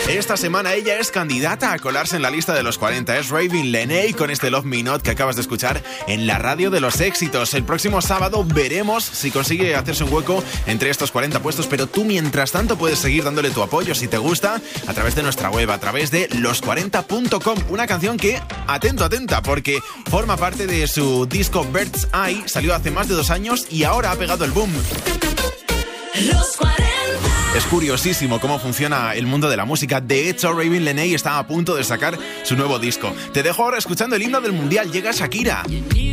Esta semana ella es candidata a colarse en la lista de los 40. Es Ravyn Lenae con este Love Me Not que acabas de escuchar en la radio de los éxitos. El próximo sábado veremos si consigue hacerse un hueco entre estos 40 puestos, pero tú mientras tanto puedes seguir dándole tu apoyo si te gusta a través de nuestra web, a través de los40.com. Una canción que, atenta, porque forma parte de su disco Bird's Eye, salió hace más de 2 años y ahora ha pegado el boom. Los 40. Es curiosísimo cómo funciona el mundo de la música. De hecho, Ravyn Lenae está a punto de sacar su nuevo disco. Te dejo ahora escuchando el himno del mundial. Llega Shakira.